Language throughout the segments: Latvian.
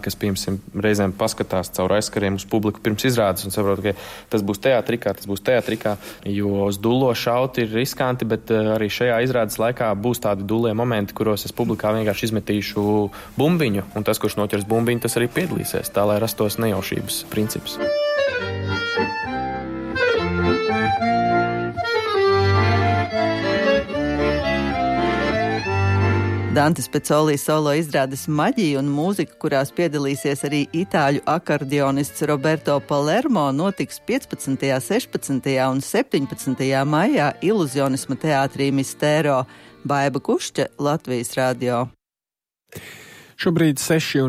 kas, piemēram, reizēm paskatās caur aizkariem uz publiku pirms izrādes un saprot, ka tas būs teātrikā, jo uz dullo šaut ir riskanti, bet arī šajā izrādes laikā būs tādi dullie momenti, kuros es publikā vienkārši izmetīšu bumbiņu, un tas, kurš noķers bumbiņu, tas arī piedalīsies, tā lai rastos nejaušības princips. Dante Spezzoli solo izrādes Maģija un mūzika, kurās piedalīsies arī itāļu akordeonists Roberto Palermo, notiks 15., 16. un 17. maijā Iluzionisma teātrī Mistero. Baiba Kušķa, Latvijas radio. Šobrīd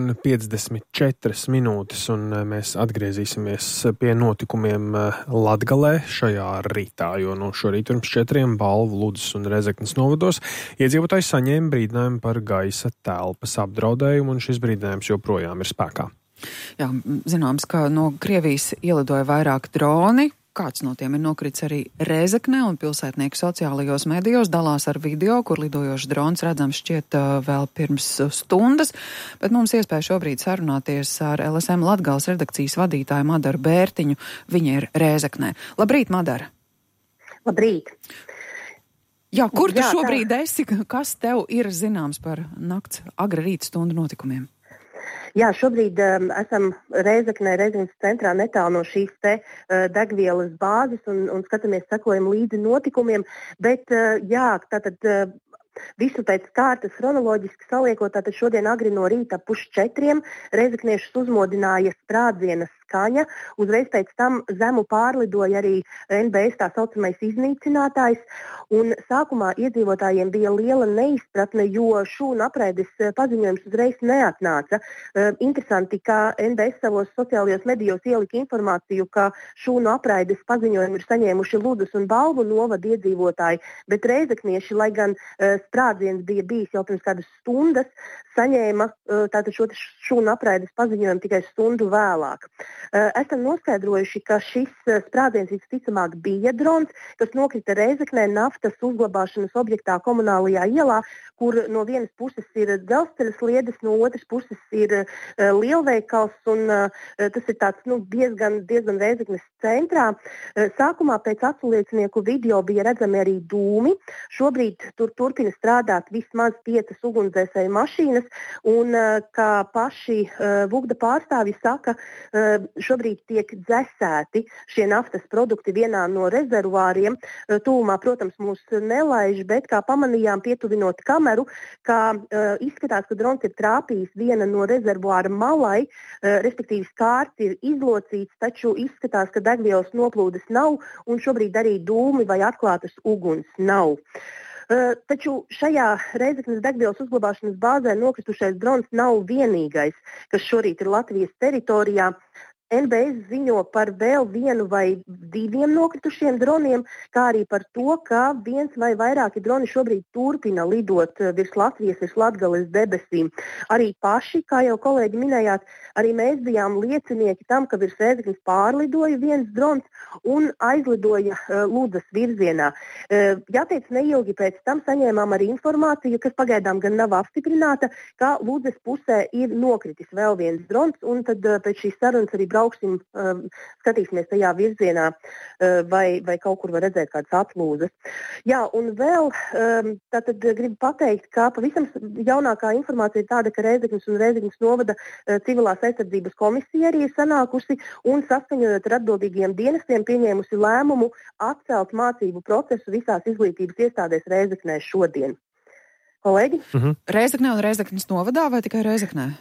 6:54 minūtes, un mēs atgriezīsimies pie notikumiem Latgalē šajā rītā, jo šorīt pirms 4 Balvu, Ludzas un Rezeknes novados iedzīvotāji saņēma brīdinājumu par gaisa telpas apdraudējumu, un šis brīdinājums joprojām ir spēkā. Jā, zināms, ka no Krievijas ielidoja vairāk droni. Kāds no tiem ir nokritis arī Rēzeknē, un pilsētnieki sociālajos medijos dalās ar video, kur lidojošs drons redzams šķiet vēl pirms stundas, bet mums iespēja šobrīd sarunāties ar LSM Latgales redakcijas vadītāju Madaru Bērtiņu. Viņa ir Rēzeknē. Labrīt, Madara! Labrīt! Jā, kur tu šobrīd esi? Kas tev ir zināms par nakts agra rīta stundu notikumiem? Jā, šobrīd esam Rēzeknes centrā netālu no šīs degvielas bāzes un skatāmies, sekojam līdzi notikumiem, bet tātad visu pēc kārtas chronoloģiski saliekot, tātad šodien agri no rīta 3:30 rēzekniešus uzmodināja sprādziena skaņa, uzreiz pēc tam zemu pārlidoja arī NBS tā saucamais iznīcinātājs, un sākumā iedzīvotājiem bija liela neizpratne, jo šūnu apraides paziņojums uzreiz neatnāca. Interesanti, ka NBS savos sociālajos medijos ielika informāciju, ka šūnu apraides paziņojumu ir saņēmuši Ludzas un Balvu novada iedzīvotāji, bet rēzeknieši, lai gan sprādziens bija bijis jau pirms kādas stundas, saņēma tātad šo šūnu apraides paziņojumu tikai stundu vēlāk. Esam noskaidrojuši, ka šis sprādziens visticamāk bija drons, kas nokrita Rēzeknē naftas uzglabāšanas objektā Komunālajā ielā, kur no vienas puses ir dzelzceļa sliedes, no otras puses ir lielveikals, un tas ir tāds diezgan Rēzeknes centrā. Sākumā pēc aculiecinieku video bija redzami arī dūmi. Šobrīd tur turpina strādāt vismaz 5 ugunsdzēsēju mašīnas, un kā paši Vugda pārstāvji saka, šobrīd tiek dzesēti šie naftas produkti vienā no rezervāriem. Tuvumā, protams, mūs nelaiž, bet kā pamanījām, pietuvinot kameru, kā izskatās, ka drons ir trāpījis viena no rezervāra malai, respektīvi skārts ir izlocīts, taču izskatās, ka degvielas noplūdes nav, un šobrīd arī dūmi vai atklātas uguns nav. Taču šajā Rēzeknes degvielas uzglabāšanas bāzē nokritušais drons nav vienīgais, kas šorīt ir Latvijas teritorijā. NBS ziņo par vēl 1 vai 2 nokritušiem droniem, kā arī par to, ka 1 vai vairāki droni šobrīd turpina lidot virs Latvijas, virs Latgales debesīm. Arī paši, kā jau kolēģi minējāt, arī mēs bijām liecinieki tam, ka virs Rēzeknes pārlidoja 1 drons un aizlidoja Ludzas virzienā. Jāteic, neilgi pēc tam saņēmām arī informāciju, kas pagaidām gan nav apstiprināta, ka Ludzas pusē ir nokritis vēl 1 drons, un tad pēc šīs sarunas arī brauksim, skatīsimies tajā virzienā, vai kaut kur var redzēt kādas atlūzas. Jā, un vēl tātad gribu pateikt, ka pavisam jaunākā informācija ir tāda, ka Rēzeknes un Rēzeknes novada civilās aizsardzības komisija arī ir sanākusi un saskaņojot ar atbildīgiem dienestiem pieņēmusi lēmumu atcelt mācību procesu visās izglītības iestādēs Rēzeknē šodien. Kolēģi? Rēzeknē un Rēzeknes novadā vai tikai Rēzeknē?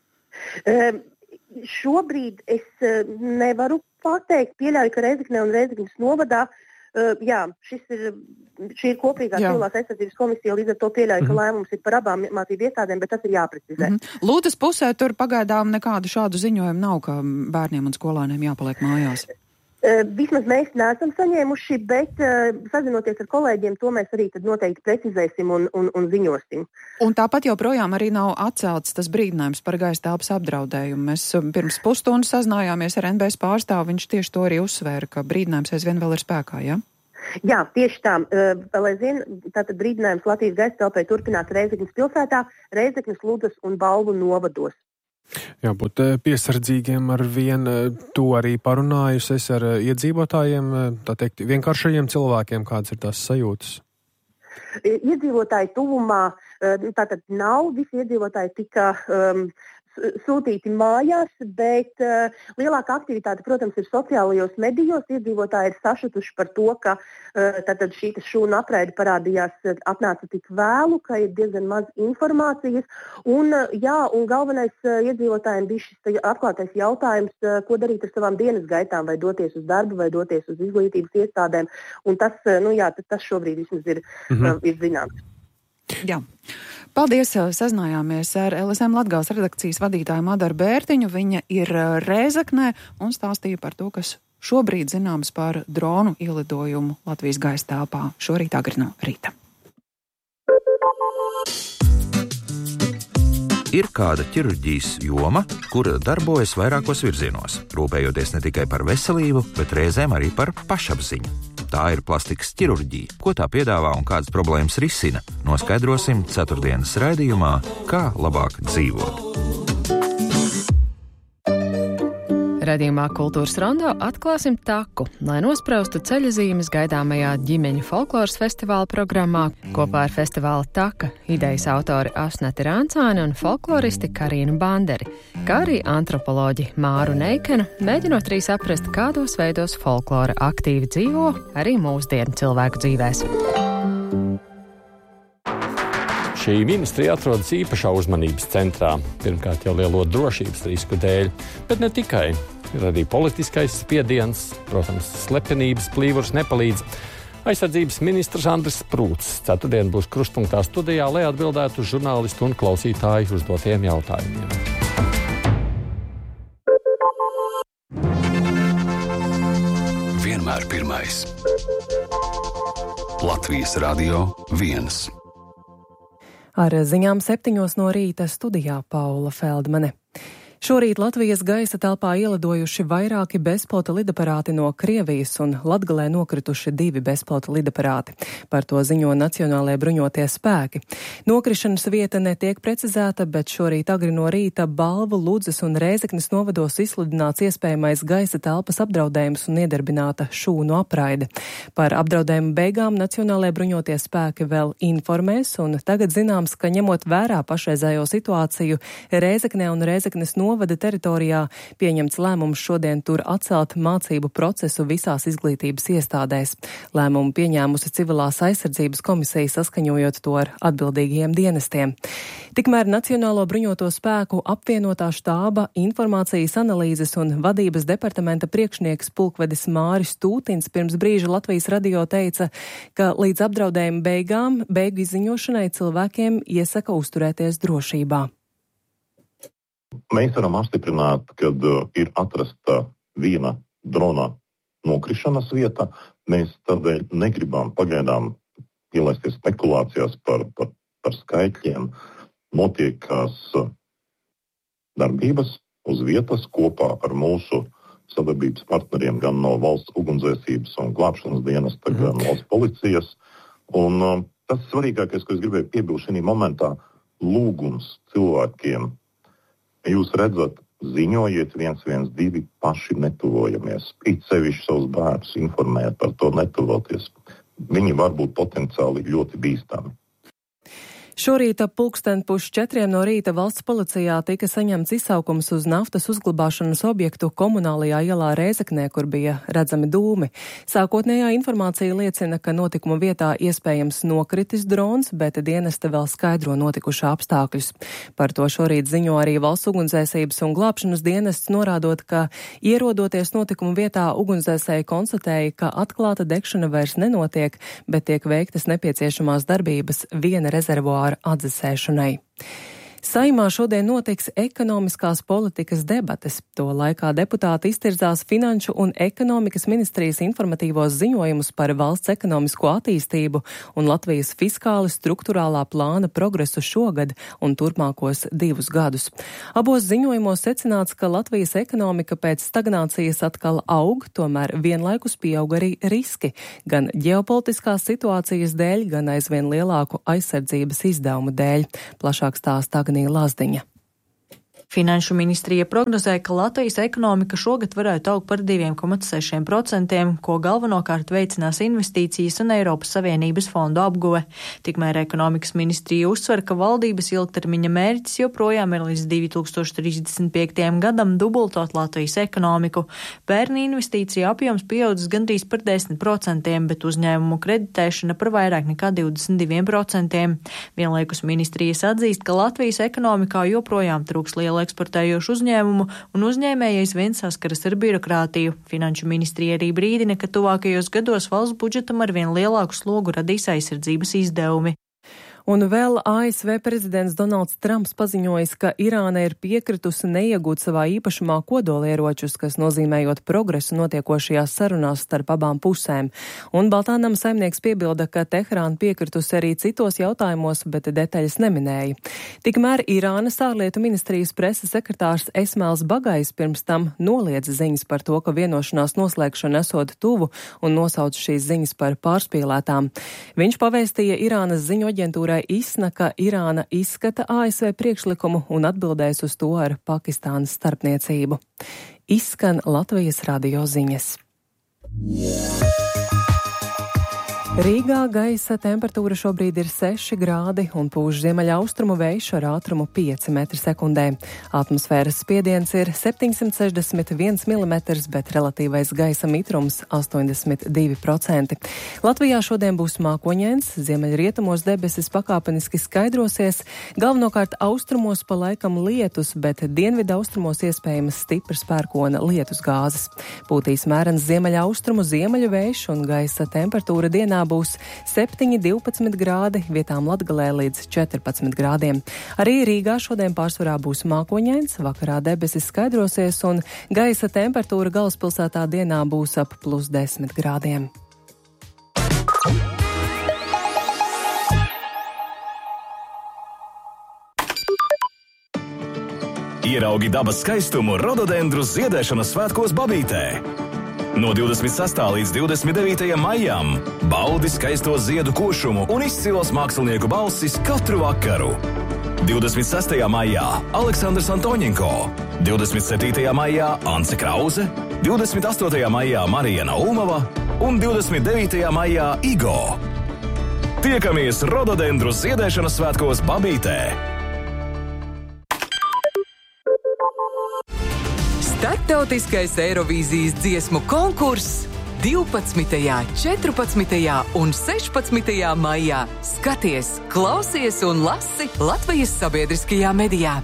Šobrīd es nevaru pateikt, pieļauju, ka Rēzeknē un Rēzeknes novadā, šī ir kopīgā civilās aizsardzības komisija, līdz ar to pieļauju, ka lēmums ir par abām mācību iestādēm, bet tas ir jāprecizē. Ludzas pusē tur pagaidām nekādu šādu ziņojumu nav, ka bērniem un skolēniem jāpaliek mājās. Vismaz mēs neesam saņēmuši, bet sazinoties ar kolēģiem, to mēs arī tad noteikti precizēsim un ziņosim. Un tāpat joprojām arī nav atcelts tas brīdinājums par gaisa telpas apdraudējumu. Mēs pirms pusstundas sazinājāmies ar NBS pārstāvu, viņš tieši to arī uzsvēra, ka brīdinājums aizvien vēl ir spēkā, ja? Jā, tieši tā. Vēl aizvien tātad brīdinājums Latvijas gaisa telpai turpinās Rēzeknes pilsētā, Rēzeknes, Ludzas un Balvu novados. Jābūt piesardzīgiem ar vienu, to arī parunājusies ar iedzīvotājiem, tā teikt, vienkāršajiem cilvēkiem, kādas ir tās sajūtas? Iedzīvotāji tuvumā tātad nav, visi iedzīvotāji tika sūtīti mājās, bet lielākā aktivitāte, protams, ir sociālajos medijos. Iedzīvotāji ir sašutuši par to, ka tātad šī šūnu atraide atnāca tik vēlu, ka ir diezgan maz informācijas. Un galvenais iedzīvotājiem bija šis atklātais jautājums, ko darīt ar savām dienas gaitām, vai doties uz darbu, vai doties uz izglītības iestādēm. Un tas, tas šobrīd vismaz ir zināms. Jā. Paldies! Sazinājāmies ar LSM Latgales redakcijas vadītāju Madaru Bērtiņu. Viņa ir Rēzeknē un stāstīja par to, kas šobrīd zināms par dronu ielidojumu Latvijas gaisa telpā šorīt agri no rīta. Ir kāda ķirurģijas joma, kura darbojas vairākos virzienos, rūpējoties ne tikai par veselību, bet reizēm arī par pašapziņu. Tā ir plastikas ķirurģija. Ko tā piedāvā un kādas problēmas risina, noskaidrosim ceturtdienas raidījumā Kā labāk dzīvot. Raidījumā Kultūras rondo atklāsim taku, lai nospraustu ceļazīmes gaidāmajā ģimeņu folkloras festivāla programmā. Kopā ar festivāla Taka idejas autori Asnati Rāncāni un folkloristi Karīnu Banderi, kā arī antropoloģi Māru Neikenu, mēģinot arī saprast, kādos veidos folklora aktīvi dzīvo arī mūsdienu cilvēku dzīvēs. Šī ministrija atrodas īpašā uzmanības centrā, pirmkārt jau lielo drošības risku dēļ, bet ne tikai. Ir arī politiskais spiediens, protams, slepenības plīvurs nepalīdz. Aizsardzības ministrs Andris Sprūts ceturtdien būs krustpunktā studijā, lai atbildētu uz žurnālistu un klausītāju uzdotiem jautājumiem. Vienmēr pirmais. Latvijas Radio 1. Ar ziņām 7 no rīta studijā Paula Feldmane. Šorīt Latvijas gaisa telpā ielidojuši vairāki bezpilota lidaparāti no Krievijas un Latgalē nokrituši 2 bezpilota lidaparāti. Par to ziņo Nacionālajie bruņotie spēki. Nokrišanas vieta netiek precizēta, bet šorīt agri no rīta Balvu, Ludzas un Rēzeknes novados izsludināts iespējamais gaisa telpas apdraudējums un iedarbināta šūnu apraide. Par apdraudējumu beigām Nacionālajie bruņotie spēki vēl informēs, un tagad zināms, ka ņemot vērā pašreizējo situāciju Rēzeknē un Rēzeknes novada teritorijā pieņemts lēmums šodien tur atcelt mācību procesu visās izglītības iestādēs. Lēmumu pieņēmusi Civilās aizsardzības komisija, saskaņojot to ar atbildīgajiem dienestiem. Tikmēr Nacionālo bruņoto spēku apvienotā štāba, informācijas analīzes un vadības departamenta priekšnieks pulkvedis Māris Tūtins pirms brīža Latvijas radio teica, ka līdz apdraudējuma beigām, beigu izziņošanai cilvēkiem iesaka uzturēties drošībā. Mēs varam apstiprināt, ka ir atrasta viena drona nokrišanas vieta. Mēs tādēļ negribam pagaidām ielaisties spekulācijās par skaitļiem. Notiekās darbības uz vietas kopā ar mūsu sadarbības partneriem gan no valsts ugunsdzēsības un glābšanas dienesta, gan valsts policijas. Un tas svarīgākais, ko es gribēju piebilst šī momentā, lūgums cilvēkiem. Jūs redzat, ziņojiet 112, paši netuvojamies. It sevišķi savus bērnus informēt par to netuvoties. Viņi var būt potenciāli ļoti bīstami. Šorīt ap 3:30 no rīta valsts policijā tika saņemts izsaukums uz naftas uzglabāšanas objektu komunālajā ielā Rēzeknē, kur bija redzami dūmi. Sākotnējā informācija liecina, ka notikuma vietā iespējams nokritis drons, bet dienesti vēl skaidro notikušā apstākļus. Par to šorīt ziņo arī valsts ugunsdzēsības un glābšanas dienests, norādot, ka ierodoties notikuma vietā ugunsdzēsēji konstatēja, ka atklāta degšana vairs nenotiek, bet tiek veiktas nepieciešamās darbības viena rezervuāra atdzesēšanai. Saimā šodien notiks ekonomiskās politikas debates. To laikā deputāti iztirzās Finanšu un ekonomikas ministrijas informatīvos ziņojumus par valsts ekonomisko attīstību un Latvijas fiskāli struktūrālā plāna progresu šogad un turpmākos 2 gadus. Abos ziņojumos secināts, ka Latvijas ekonomika pēc stagnācijas atkal aug, tomēr vienlaikus pieaug arī riski, gan ģeopolitiskās situācijas dēļ, gan aizvien lielāku aizsardzības izdevumu dēļ. Plašāk stāsta Agnija Lazdiņa. Finanšu ministrija prognozē, ka Latvijas ekonomika šogad varētu augt par 2,6%, ko galvenokārt veicinās investīcijas un Eiropas Savienības fondu apguve. Tikmēr ekonomikas ministrija uzsver, ka valdības ilgtermiņa mērķis joprojām ir līdz 2035. gadam dubultot Latvijas ekonomiku. Pērn investīcija apjoms pieaudzis gandrīz par 10%, bet uzņēmumu kreditēšana par vairāk nekā 22%. Vienlaikus ministrijas atzīst, ka Latvijas ekonomikā joprojām trūks liela eksportējošu uzņēmumu un uzņēmēji aizvien saskaras ar birokrātiju. Finanšu ministrija arī brīdina, ka tuvākajos gados valsts budžetam arvien lielāku slogu radīs aizsardzības izdevumi. Un vēl ASV prezidents Donalds Trumps paziņojis, ka Irāna ir piekritusi neiegūt savā īpašumā kodolieročus, kas nozīmējot progresu notiekošajās sarunās starp abām pusēm. Un Baltānama saimnieks piebilda, ka Teherāna piekritusi arī citos jautājumos, bet detaļas neminēja. Tikmēr Irānas ārlietu ministrijas preses sekretārs Esmails Bagais pirms tam noliedza ziņas par to, ka vienošanās noslēgšana esot tuvu un nosauca šīs ziņas par pārspīlētām. Viņš pavēstīja Irānas ziņu aģentūrai ISNA, ka Irāna izskata ASV priekšlikumu un atbildēs uz to ar Pakistānas starpniecību. Izskan Latvijas radio ziņas. Rīgā gaisa temperatūra šobrīd ir 6 grādi un pūš ziemeļaustrumu vējš ar ātrumu 5 m/sekundē. Atmosfēras spiediens ir 761 mm, bet relatīvais gaisa mitrums 82%. Latvijā šodien būs mākoņains, ziemeļrietumos debesis pakāpeniski skaidrosies, galvenokārt austrumos pa laikam lietus, bet dienvidu austrumos iespējamas stipras pērkona lietus gāzes. Pūtīs mērens ziemeļaustrumu ziemeļu vējš un gaisa temperatūra dienā būs 7-12 grādi, vietām Latgalē līdz 14 grādiem. Arī Rīgā šodien pārsvarā būs mākoņains, vakarā debesis skaidrosies un gaisa temperatūra galvaspilsētā dienā būs ap +10 grādiem. Ieraugi dabas skaistumu rododendru ziedēšanas svētkos Babītē. No 26. līdz 29. maijam baudi skaisto ziedu košumu un izcilos mākslinieku balsis katru vakaru. 26. maijā Aleksandrs Antoņenko, 27. maijā Ance Krause, 28. maijā Marijana Ulmava un 29. maijā Igo. Tiekamies rododendru ziedēšanas svētkos Babītē. Startautiskais Eirovīzijas dziesmu konkurss 12., 14. un 16. maijā. Skaties, klausies un lasi Latvijas sabiedriskajā medijā.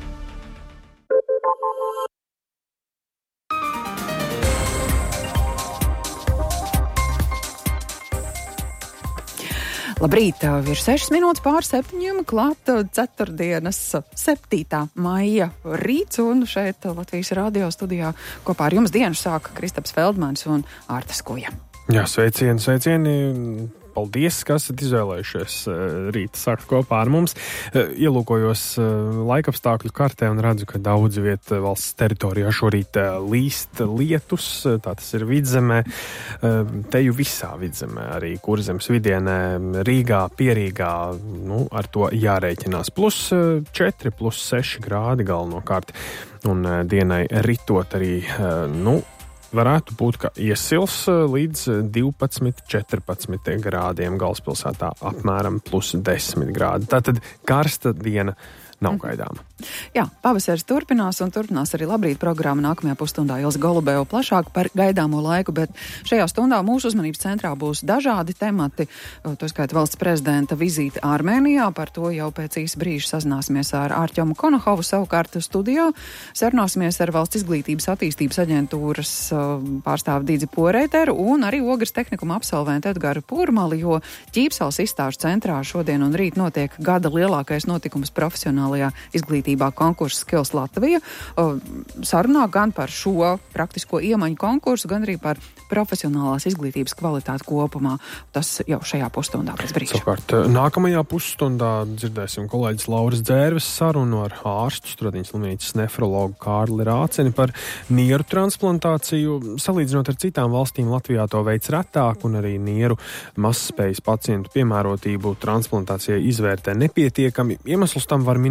Labrīt, ir 6 minūtes pār 7, klāt ceturtdienas 7. maija rīts, un šeit Latvijas radio studijā kopā ar jums dienu sāka Kristaps Feldmanis un Ārta Skuja. Jā, sveicieni. Paldies, ka esat izvēlējušies rīta sākt kopā ar mums. Ielūkojos laikapstākļu kartē un redzu, ka daudzi viet valsts teritorijā šorīt līst lietus. Tā tas ir Vidzemē, teju visā Vidzemē, arī Kurzemes vidienē, Rīgā, Pierīgā, ar to jārēķinās. +4, +6 grādi galvenokārt, un dienai ritot arī, varētu būt, ka iesils līdz 12-14 grādiem, galvaspilsētā apmēram +10 grādi. Tātad karsta diena nav gaidāma. Jā, pavasaris turpinās un turpinās arī Labrīt programma nākamajā pusstundā Ilze Golubeva plašāk par gaidāmo laiku, bet šajā stundā mūsu uzmanības centrā būs dažādi temati, to skaita valsts prezidenta vizīte Armēnijā, par to jau pēc īsa brīža sazināsimies ar Ārķomu Konohovu, savukārt studijā sarunāsimies ar Valsts izglītības attīstības aģentūras pārstāvi Dīdzi Poreiteru un arī Ogres tehnikuma absolventu Edgaru Pūrmali, jo Ķīpsels izstāžu centrā šodien un rīt notiek gada lielākais notikums profesionālajā izglītībā konkursu Skills Latvija. Sarunā gan par šo praktisko iemaņu konkursu, gan arī par profesionālās izglītības kvalitāti kopumā. Tas jau šajā pusstundā pēc brīža. Savukārt, nākamajā pusstundā dzirdēsim kolēģis Lauras Dzērves sarunu ar ārstu Stradiņas slimnīcas nefrologu Kārli Rāceni par nieru transplantāciju. Salīdzinot ar citām valstīm, Latvijā to veids retāk, un arī nieru mazspējas pacientu piemērotību transplantācijai izvērtē nepietiekami. Iemeslus tam var minēt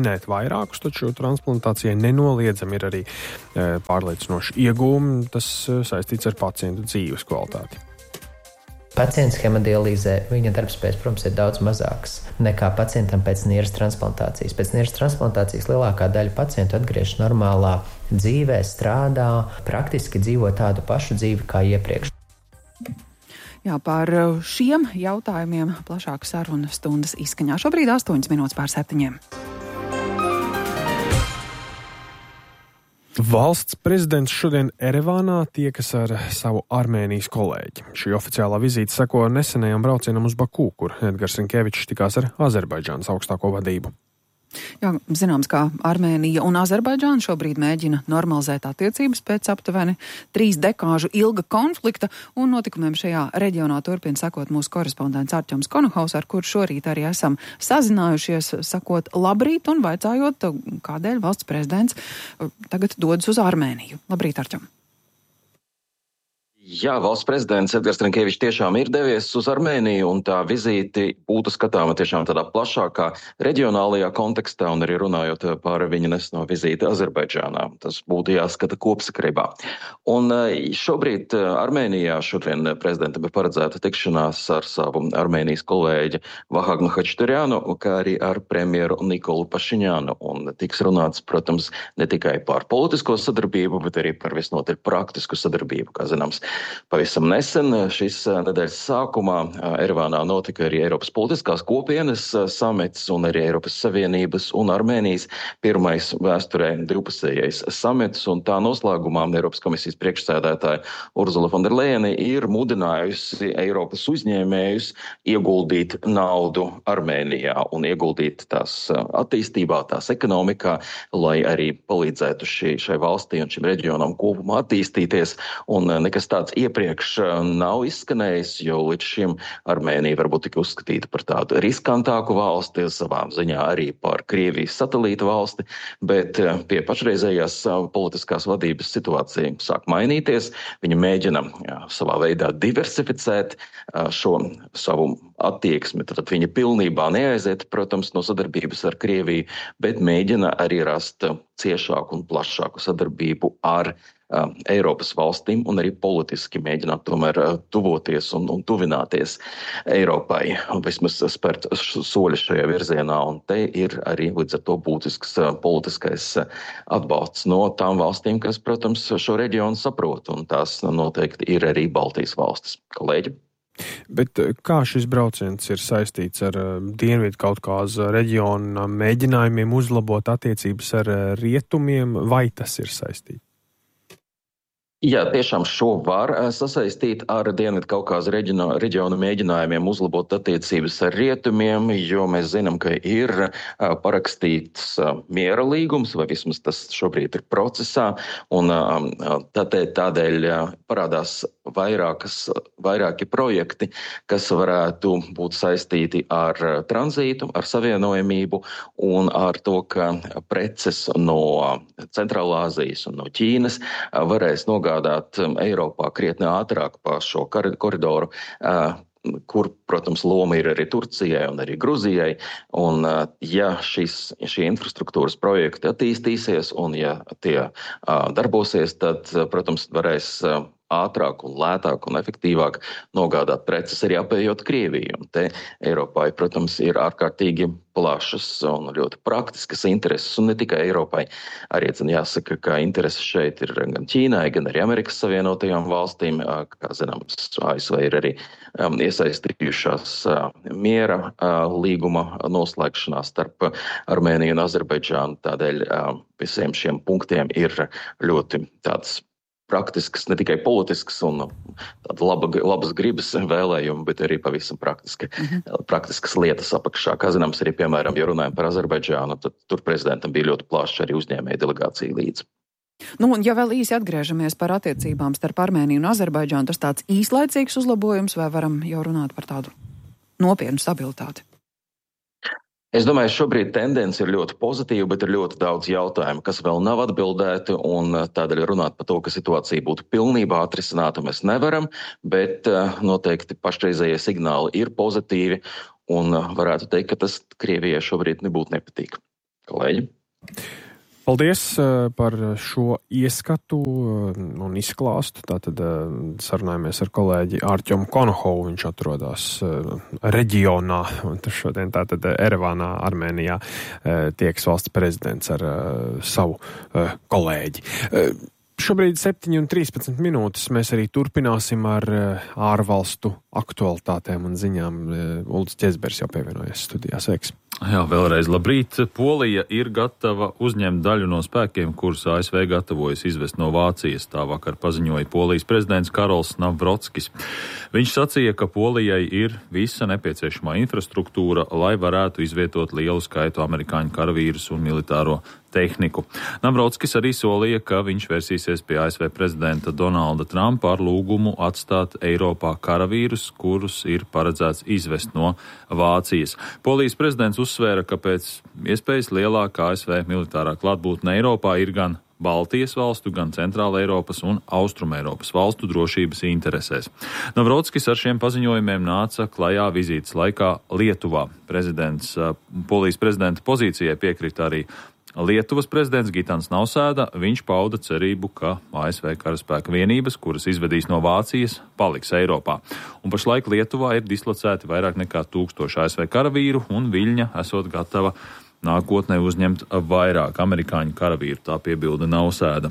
minēt vairākus, taču transplantācijai nenoliedzami ir arī pārliecinoši iegūmi. Tas saistīts ar pacientu dzīves kvalitāti. Pacients hemodialīzē, viņa darbspējas, protams, ir daudz mazāks nekā pacientam pēc nieras transplantācijas. Pēc nieras transplantācijas lielākā daļa pacientu atgriežas normālā dzīvē, strādā, praktiski dzīvo tādu pašu dzīvi kā iepriekš. Jā, par šiem jautājumiem plašāka saruna stundas izskaņā. Šobrīd 8:07. Valsts prezidents šodien Erevānā tiekas ar savu Armēnijas kolēģi. Šī oficiālā vizīte seko nesenajam braucienam uz Baku, kur Edgars Rinkevičs tikās ar Azerbaidžānas augstāko vadību. Jā, zināms, kā Armēnija un Azerbaidžāna šobrīd mēģina normalizēt attiecības pēc aptuveni 3 dekāžu ilga konflikta, un notikumiem šajā reģionā turpina sekot mūsu korespondents Artjoms Konohaus, ar kuru šorīt arī esam sazinājušies, sakot labrīt un vaicājot, kādēļ valsts prezidents tagad dodas uz Armēniju. Labrīt, Artjom! Jā, valsts prezidents Edgars Rinkevičs tiešām ir devies uz Armēniju, un tā vizīte būtu skatāma tiešām tādā plašākā reģionālajā kontekstā, un arī runājot par viņa neseno vizīti Azerbaidžānā. Tas būtu jāskata kopsakarībā. Un šobrīd Armēnijā šodien prezidentam ir paredzēta tikšanās ar savu Armēnijas kolēģi Vahagnu Hačturjānu, kā arī ar premjeru Nikolu Pašiņānu. Un tiks runāts, protams, ne tikai par politisko sadarbību, bet arī par visnotaļ praktisku sadarbību, kā zināms. Pavisam nesen šis nedēļas sākumā Erevānā notika arī Eiropas politiskās kopienas samits un arī Eiropas Savienības un Armēnijas pirmais vēsturē divpusējais samits, un tā noslēgumā Eiropas komisijas priekšsēdētāja Urzula von der Leyene ir mudinājusi Eiropas uzņēmējus ieguldīt naudu Armēnijā un ieguldīt tās attīstībā, tās ekonomikā, lai arī palīdzētu šai valstī un šim reģionam kopumā attīstīties, un nekas tāds iepriekš nav izskanējis, jo līdz šim Armēnija varbūt tika uzskatīta par tādu riskantāku valsti, savā ziņā arī par Krievijas satelīta valsti, bet pie pašreizējās politiskās vadības situācija sāk mainīties. Viņa mēģina savā veidā diversificēt šo savu attieksmi, tad viņa pilnībā neaiziet, protams, no sadarbības ar Krieviju, bet mēģina arī rast ciešāku un plašāku sadarbību ar Eiropas valstīm un arī politiski mēģināt tomēr tuvoties un tuvināties Eiropai, un vismaz spērt soļus šajā virzienā, un te ir arī līdz ar to būtisks politiskais atbalsts no tām valstīm, kas, protams, šo reģionu saprot, un tās noteikti ir arī Baltijas valstis. Kolēģi? Bet kā šis brauciens ir saistīts ar Dienvidu Kaukāza reģiona mēģinājumiem uzlabot attiecības ar rietumiem, vai tas ir saistīts? Jā, tiešām šo var sasaistīt ar Dienvidu Kaukāza reģiona mēģinājumiem uzlabot attiecības ar rietumiem, jo mēs zinām, ka ir parakstīts miera līgums, vai vismaz tas šobrīd ir procesā, un tādēļ parādās vairāki projekti, kas varētu būt saistīti ar tranzītu, ar savienojamību un ar to, ka preces no Centrālā Āzijas un no Ķīnas varēs nogādāt Eiropā krietni ātrāk pa šo koridoru, kur, protams, loma ir arī Turcijai un arī Gruzijai. Un ja šie infrastruktūras projekti attīstīsies un ja tie darbosies, tad, protams, varēs ātrāk un lētāk un efektīvāk nogādāt preces arī apējot Krieviju. Un te Eiropai, protams, ir ārkārtīgi plašas un ļoti praktiskas intereses, un ne tikai Eiropai. Arī jāsaka, ka intereses šeit ir gan Ķīnai, gan arī Amerikas Savienotajām valstīm. Kā zināms, ASV ir arī iesaistījušās miera līguma noslēgšanā starp Armēniju un Azerbaidžānu. Tādēļ visiem šiem punktiem ir ļoti tāds praktisks, ne tikai politisks un labas gribas vēlējumi, bet arī pavisam praktiskas lietas apakšā. Kā zināms, arī, piemēram, ja runājam par Azerbaidžānu, tad tur prezidentam bija ļoti plaša arī uzņēmēja delegācija līdzi. Nu, un ja vēl īsi atgriežamies par attiecībām starp Armēniju un Azerbaidžānu, tas tāds īslaicīgs uzlabojums, vai varam jau runāt par tādu nopietnu stabilitāti? Es domāju, šobrīd tendence ir ļoti pozitīva, bet ir ļoti daudz jautājumu, kas vēl nav atbildēti, un tādēļ runāt par to, ka situācija būtu pilnībā atrisināta, mēs nevaram, bet noteikti pašreizējie signāli ir pozitīvi, un varētu teikt, ka tas Krievijai šobrīd nebūtu nepatīk. Kolēģi. Paldies par šo ieskatu un izklāstu. Tātad sarunājamies ar kolēģi Ārķomu Konohovu. Viņš atrodas reģionā, un šodien tātad Erevānā, Armēnijā, tieks valsts prezidents ar savu kolēģi. Šobrīd 7:13 minūtes. Mēs arī turpināsim ar ārvalstu aktualitātēm un ziņām. Uldis Ķezbers jau pievienojas studijā. Sveiks! Jā, vēlreiz labrīt. Polija ir gatava uzņemt daļu no spēkiem, kurus ASV gatavojas izvest no Vācijas. Tā vakar paziņoja Polijas prezidents Karols Navrockis. Viņš sacīja, ka Polijai ir visa nepieciešamā infrastruktūra, lai varētu izvietot lielu skaitu amerikāņu karavīrus un militāro tehniku. Navrockis arī solīja, ka viņš versīsies pie ASV prezidenta Donalda Trumpa ar lūgumu atstāt Eiropā karavīrus, kurus ir paredzēts izvest no Vācijas. Polijas prezidents uzsvēra, ka pēc iespējas lielākā ASV militārā klātbūtne Eiropā ir gan Baltijas valstu, gan Centrāla Eiropas un Austruma Eiropas valstu drošības interesēs. Navrockis ar šiem paziņojumiem nāca klajā vizītes laikā Lietuvā. Polijas prezidenta pozīcijai piekrita arī Lietuvas prezidents Gitans Nausēda. Viņš pauda cerību, ka ASV karaspēka vienības, kuras izvedīs no Vācijas, paliks Eiropā. Un pašlaik Lietuvā ir dislocēti vairāk nekā 1000 ASV karavīru, un Viļņa esot gatava nākotnē uzņemt vairāk amerikāņu karavīru, tā piebilda Nausēda.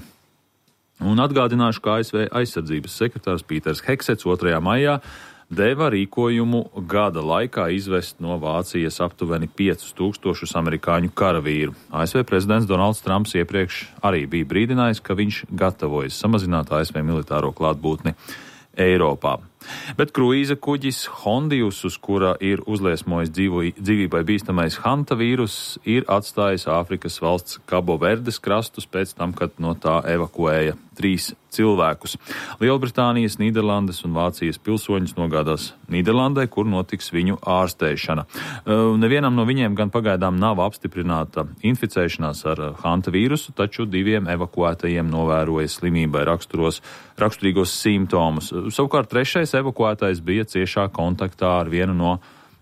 Un atgādināšu, ka ASV aizsardzības sekretārs Pīters Heksets 2. maijā deva rīkojumu gada laikā izvest no Vācijas aptuveni 5000 amerikāņu karavīru. ASV prezidents Donalds Trumps iepriekš arī bija brīdinājis, ka viņš gatavojas samazināt ASV militāro klātbūtni Eiropā. Bet kruīza kuģis Hondijus, uz kura ir uzliesmojis dzīvībai bīstamais Hanta vīrus, ir atstājis Āfrikas valsts Kabo Verdes krastus pēc tam, kad no tā evakuēja 3 cilvēkus. Lielbritānijas, Nīderlandes un Vācijas pilsoņus nogādās Nīderlandē, kur notiks viņu ārstēšana. Nevienam no viņiem gan pagaidām nav apstiprināta inficēšanās ar Hanta vīrusu, taču 2 evakuētajiem novēroja slimībai raksturīgos simptomus. Savukārt 3. evakuētais bija ciešā kontaktā ar vienu no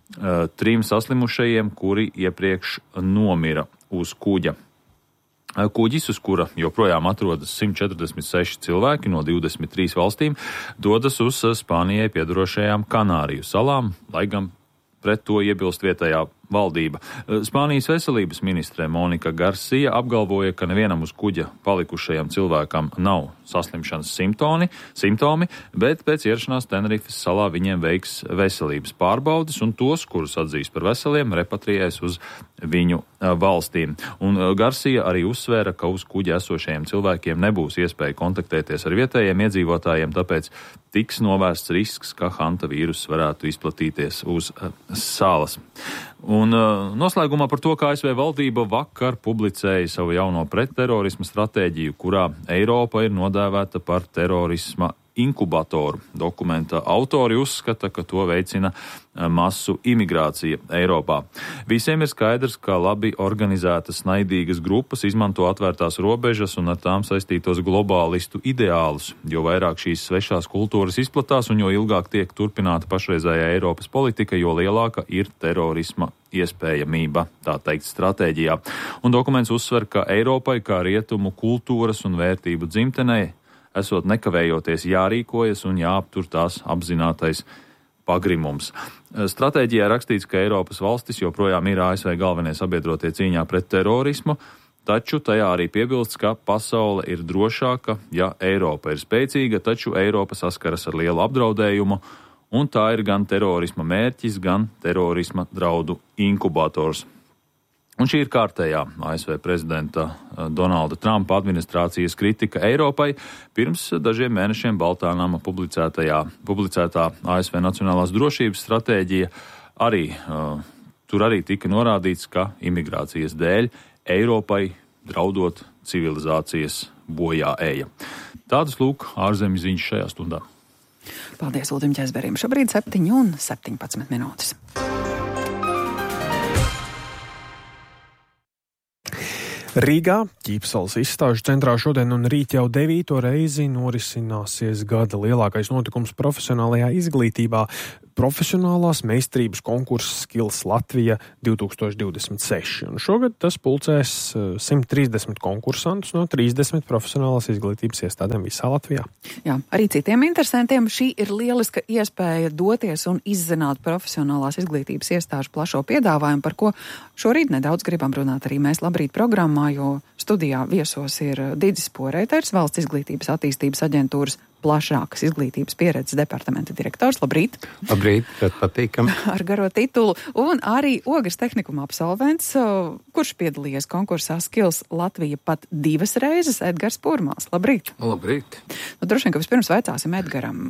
3 saslimušajiem, kuri iepriekš nomira uz kuģa. Kuģis, uz kura joprojām atrodas 146 cilvēki no 23 valstīm, dodas uz Spānijai piedarošajām Kanāriju salām, lai gan pret to iebilst vietējā valdība. Spānijas veselības ministre Monika Garcia apgalvoja, ka nevienam uz kuģa palikušajam cilvēkam nav saslimšanas simptomi, bet pēc ierašanās Tenerifes salā viņiem veiks veselības pārbaudes un tos, kurus atzīs par veseliem, repatriēs uz viņu valstīm. Un Garcia arī uzsvēra, ka uz kuģa esošajiem cilvēkiem nebūs iespēja kontaktēties ar vietējiem iedzīvotājiem, tāpēc tiks novērsts risks, ka Hanta vīrus varētu izplatīties uz salas. Un noslēgumā par to, ka ASV valdība vakar publicēja savu jauno pretterorisma stratēģiju, kurā Eiropa ir nodēvēta par terorisma inkubatoru. Dokumenta autori uzskata, ka to veicina masu imigrācija Eiropā. Visiem ir skaidrs, ka labi organizētas naidīgas grupas izmanto atvērtās robežas un ar tām saistītos globālistu ideālus. Jo vairāk šīs svešās kultūras izplatās un jo ilgāk tiek turpināta pašreizējā Eiropas politika, jo lielāka ir terorisma iespējamība, tā teikt, stratēģijā. Un dokuments uzsver, ka Eiropai kā rietumu kultūras un vērtību dzimtenei esot nekavējoties jārīkojas un jāaptur tās apzinātais pagrimums. Stratēģijā rakstīts, ka Eiropas valstis joprojām ir ASV galvenie sabiedrotie cīņā pret terorismu, taču tajā arī piebilsts, ka pasaule ir drošāka, ja Eiropa ir spēcīga, taču Eiropa saskaras ar lielu apdraudējumu, un tā ir gan terorisma mērķis, gan terorisma draudu inkubators. Un šī ir kārtējā ASV prezidenta Donalda Trumpa administrācijas kritika Eiropai pirms dažiem mēnešiem Baltā nama publicētā ASV Nacionālās drošības stratēģija. Tur arī tika norādīts, ka imigrācijas dēļ Eiropai draudot civilizācijas bojā eja. Tādas lūk ārzemju ziņas šajā stundā. Paldies Uldim Ķezberim. Šobrīd 7:17 minūtes. Rīgā, Ķīpsalas izstāžu centrā šodien un rīt jau 9. reizi norisināsies gada lielākais notikums profesionālajā izglītībā. profesionālās meistarības konkurss Skills Latvija 2026. Un šogad tas pulcēs 130 konkursantus no 30 profesionālās izglītības iestādēm visā Latvijā. Jā, arī citiem interesantiem šī ir lieliska iespēja doties un izzināt profesionālās izglītības iestāžu plašo piedāvājumu, par ko šorīt nedaudz gribam runāt arī mēs Labrīt programmā, jo studijā viesos ir Digis Poreiters, Valsts izglītības attīstības aģentūras plašākas izglītības pieredzes departamenta direktors. Labrīt! Labrīt, ļoti patīkami. Ar garo titulu. Un arī Ogres tehnikuma absolvents, kurš piedalījies konkursā Skills Latvija pat 2 reizes, Edgars Purmals. Labrīt! Labrīt! Droši vien, ka vispirms vaicāsim Edgaram,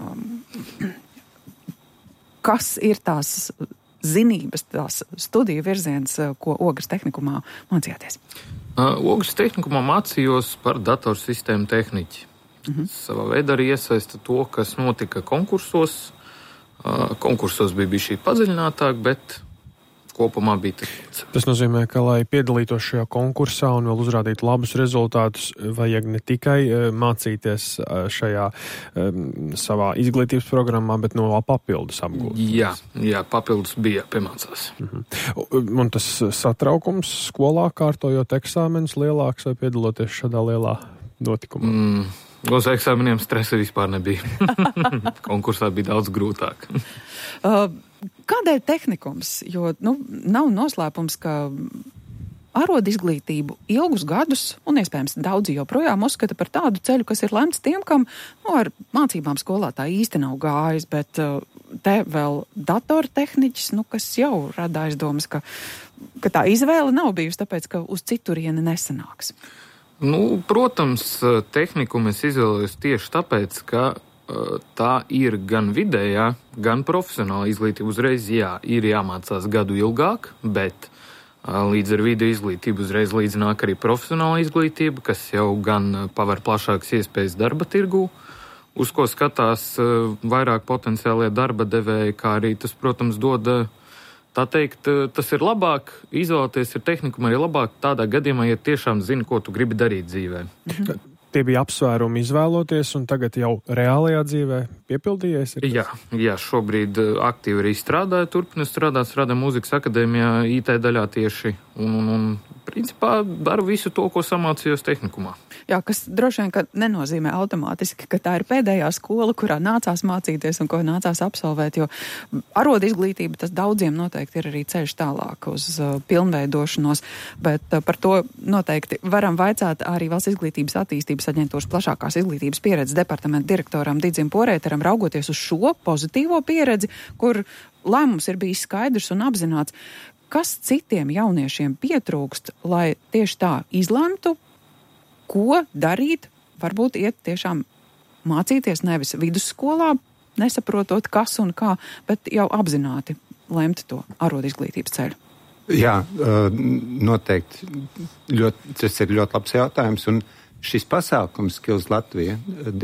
kas ir tās zinības, tās studiju virziens, ko Ogres tehnikumā mācījāties? Ogres tehnikumā mācījos par datorsistēmu tehniķi. Savā veidā arī iesaista to, kas notika konkursos. Konkursos bija šī padziļinātāk, bet kopumā bija tas. Tas nozīmē, ka, lai piedalītos šajā konkursā un vēl uzrādītu labus rezultātus, vajag ne tikai mācīties šajā savā izglītības programmā, bet no papildus apgūt. Jā, papildus bija piemācās. Un tas satraukums skolā kārtojot eksāmenus lielāks vai piedaloties šādā lielā notikumā? Uz eksāmeniem stresa vispār nebija. Konkursā bija daudz grūtāk. Kādēļ tehnikums? Jo nav noslēpums, ka arodu izglītību ilgus gadus, un iespējams daudzi joprojām uzskata par tādu ceļu, kas ir lemts tiem, kam ar mācībām skolā tā īsti nav gājis, bet te vēl datortehniķis, kas jau rada aizdomas, ka tā izvēle nav bijusi, tāpēc, ka uz citurieni nesanāks. Protams, tehnikumu es izvēlējos tieši tāpēc, ka tā ir gan vidējā, gan profesionāla izglītība. Uzreiz, ir jāmācās gadu ilgāk, bet līdz ar video izglītību uzreiz līdzināk arī profesionāla izglītība, kas jau gan paver plašākas iespējas darba tirgū, uz ko skatās vairāk potenciālie darba devēji, kā arī tas, protams, dod. Tā teikt, tas ir labāk, izvēlēties ir tehnikum arī labāk tādā gadījumā, ja tiešām zini, ko tu gribi darīt dzīvē. Tie bija apsvērumi izvēloties, un tagad jau reālajā dzīvē piepildījies? Jā, šobrīd aktīvi arī strādāju Mūzikas akadēmijā, IT daļā tieši, un principā daru visu to, ko samācījos tehnikumā. Jā, kas droši vien, ka nenozīmē automātiski, ka tā ir pēdējā skola, kurā nācās mācīties un ko nācās absolvēt, jo arodu izglītība tas daudziem noteikti ir arī ceļš tālāk uz pilnveidošanos, bet par to noteikti varam vaicāt arī Valsts izglītības attīstības aģentūras plašākās izglītības pieredzes departamenta direktoram Digim Poreiteram, raugoties uz šo pozitīvo pieredzi, kur lēmums ir bijis skaidrs un apzināts, kas citiem jauniešiem pietrūkst, lai tieši tā izlemtu, ko darīt, varbūt iet tiešām mācīties nevis vidusskolā, nesaprotot kas un kā, bet jau apzināti lemt to arodu izglītības ceļu. Jā, noteikti. Tas ir ļoti labs jautājums, un šis pasākums Skills Latvija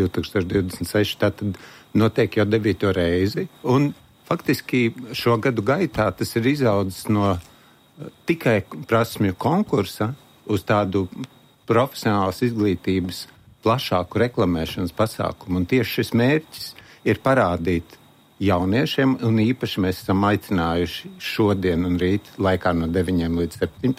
2026 tātad notiek jau 9. reizi, un faktiski šo gadu gaitā tas ir izaudzis no tikai prasmju konkursa uz tādu profesionālas izglītības plašāku reklamēšanas pasākumu. Un tieši šis mērķis ir parādīt jauniešiem, un īpaši mēs esam aicinājuši šodien un rīt laikā no 9 līdz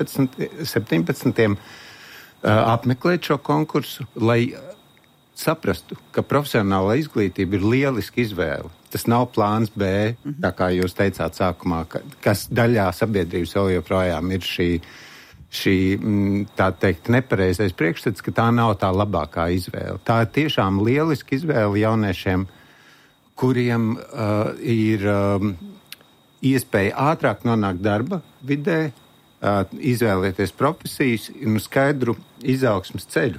17. Apmeklēt šo konkursu, lai saprastu, ka profesionāla izglītība ir lieliska izvēle. Tas nav plāns B, tā kā jūs teicāt sākumā, kas daļā sabiedrības vēl joprojām ir šī tā teikt, nepareizais priekšstats, ka tā nav tā labākā izvēle. Tā ir tiešām lieliska izvēle jauniešiem, kuriem ir iespēja ātrāk nonākt darba vidē, izvēlēties profesijas un skaidru izaugsmas ceļu.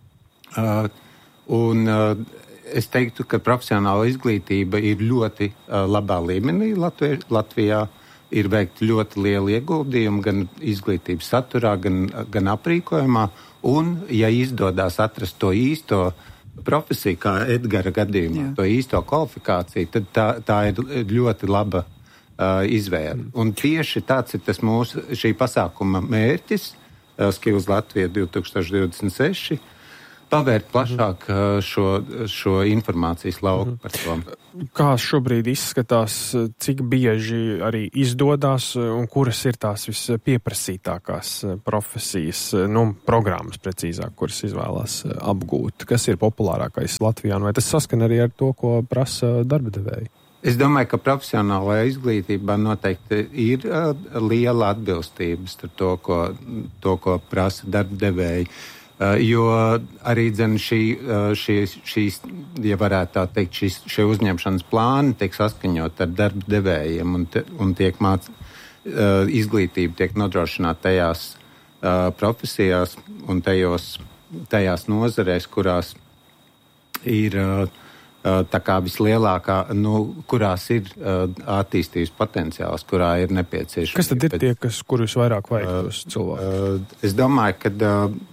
Es teiktu, ka profesionāla izglītība ir ļoti labā līmenī Latvijā. Ir veikti ļoti lieli ieguldījumi gan izglītības saturā, gan aprīkojumā, un, ja izdodas atrast to īsto profesiju, kā Edgara gadījumā, to īsto kvalifikāciju, tad tā ir ļoti laba izvēle. Un tieši tāds ir tas mūsu šī pasākuma mērķis, Skills Latvija 2026, pavērt plašāk šo informācijas lauku par to. Kā šobrīd izskatās, cik bieži arī izdodas un kuras ir tās vispieprasītākās profesijas, programmas precīzāk, kuras izvēlās apgūt? Kas ir populārākais Latvijā? Vai tas saskan arī ar to, ko prasa darba devēji? Es domāju, ka profesionālajā izglītībā noteikti ir liela atbilstība starp to, ko prasa darba devēji. Jo arī šīs, ja varētu tā teikt, šie uzņemšanas plāni tiek saskaņot ar darba devējiem un tiek izglītība tiek nodrošināta tajās profesijās un tajās nozarēs, kurās ir tā kā vislielākā, kurās ir attīstības potenciāls, kurā ir nepieciešams. Kas tad ir tie, kurus vairāk vajag tos cilvēkus? Es domāju, ka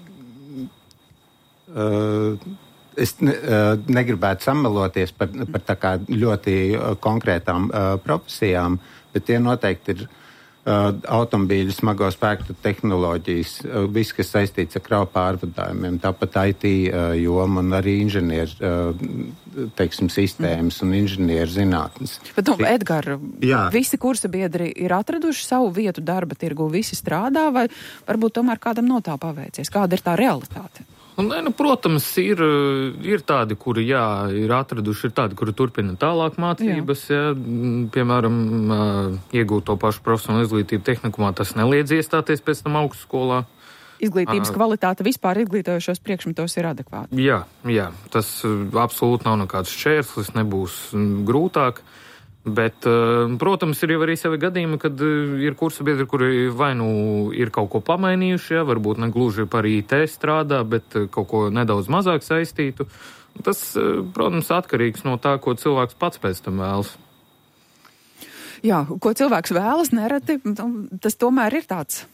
es negribētu sameloties par tā kā ļoti konkrētām profesijām, bet tie noteikti ir automobīļu, smago spēku tehnoloģijas, viss, kas saistīts ar kravu pārvadājumiem, tāpat IT joma un arī sistēmas un inženieru zinātnes. Bet, Edgar, visi kursa biedri ir atraduši savu vietu darba tirgu, visi strādā, vai varbūt tomēr kādam no tā paveicies? Kāda ir tā realitāte? Protams, ir tādi, kuri, ir atraduši, ir tādi, kuri turpina tālāk mācības, piemēram, iegūt to pašu profesionālu izglītību tehnikumā, tas neliedz iestāties pēc tam augstskolā. Izglītības kvalitāte vispār izglītojošos priekšmetos ir adekvāta. Jā, tas absolūti nav nekāds šķērslis, nebūs grūtāk. Bet, protams, ir jau arī savi gadījumi, kad ir kursa biedri, kuri vai ir kaut ko pamainījuši, varbūt ne gluži par IT strādā, bet kaut ko nedaudz mazāk saistītu. Tas, protams, atkarīgs no tā, ko cilvēks pats pēc tam vēlas. Jā, ko cilvēks vēlas nereti, tas tomēr ir tāds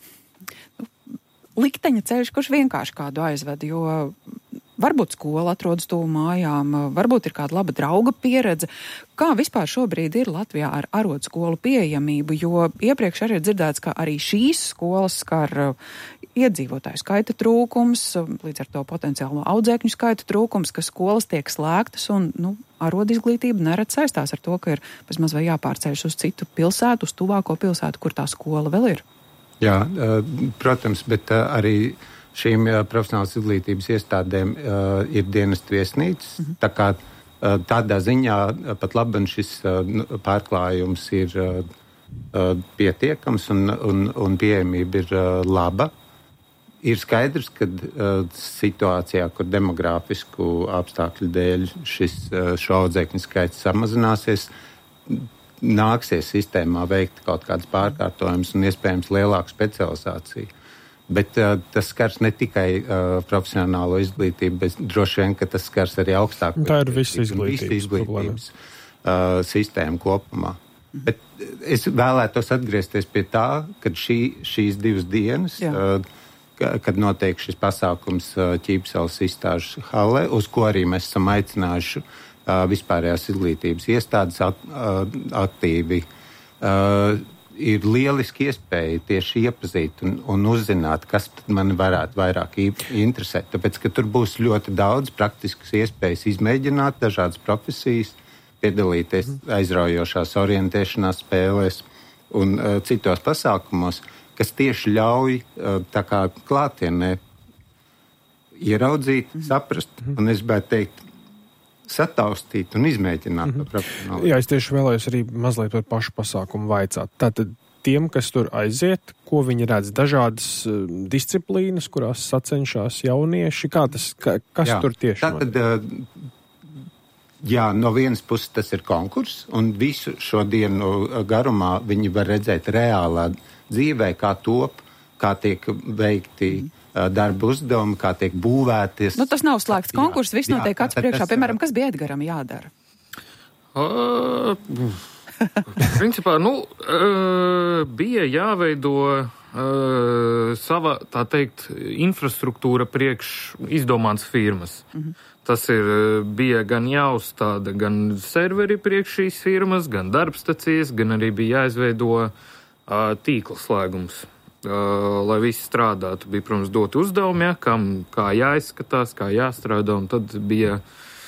likteņa ceļš, kurš vienkārši kādu aizved, jo varbūt skola atrodas tuvu mājām, varbūt ir kāda laba drauga pieredze. Kā vispār šobrīd ir Latvijā ar arotskolu pieejamību, jo iepriekš arī ir dzirdēts, ka arī šīs skolas skar iedzīvotāju skaita trūkums, līdz ar to potenciālo audzēkņu skaita trūkums, ka skolas tiek slēgtas un, arot izglītība nerad saistās ar to, ka ir bezmaz vai jāpārceļas uz citu pilsētu, uz tuvāko pilsētu, kur tā skola vēl ir. Jā, protams, bet arī šīm profesionālas izglītības iestādēm ir dienestu viesnīcas, tā kā tādā ziņā pat labi šis pārklājums ir pietiekams un pieejamība ir laba. Ir skaidrs, ka situācijā, kur demogrāfisku apstākļu dēļ šo audzēkņu skaits samazināsies, nāksies sistēmā veikt kaut kādas pārkārtojumus un iespējams lielāku specializāciju. Bet tas skars ne tikai profesionālo izglītību, bet droši vien, ka tas skars arī augstāko izglītības sistēmu kopumā. Bet es vēlētos atgriezties pie tā, kad šīs 2 dienas, kad notiek šis pasākums Ķīpseles izstāžu hallē, uz ko arī mēs esam aicinājuši vispārējās izglītības iestādes aktīvi, ir lieliski iespēja tieši iepazīt un uzzināt, kas man varētu vairāk interesēt. Tāpēc, ka tur būs ļoti daudz praktiskas iespējas izmēģināt dažādas profesijas, piedalīties aizraujošās orientēšanās spēlēs un citos pasākumos, kas tieši ļauj tā kā klātienē ieraudzīt, saprast, un es gribētu teikt, sataustīt un izmēģināt to profesionāli. Jā, es tieši vēlējos arī mazliet par pašu pasākumu vaicāt. Tātad tiem, kas tur aiziet, ko viņi redz, dažādas disciplīnas, kurās sacenšās jaunieši, kas tur tieši notiek? No vienas puses tas ir konkurss, un visu šo dienu garumā viņi var redzēt reālā dzīvē, kā top, kā tiek veikti darba uzdevumi, kā tiek būvēties. Tas nav slēgts konkurss, viss notiek acu priekšā. Piemēram, kas bija Edgaram jādara? Principā, bija jāveido sava, tā teikt, infrastruktūra priekš izdomāts firmas. Tas bija gan jāuzstāda gan serveri priekš šīs firmas, gan darbstacijas, gan arī bija jāizveido tīkla slēgums. lai visi strādātu. Bija, protams, dot uzdevumi, kam kā jāizskatās, kā jāstrādā, un tad bija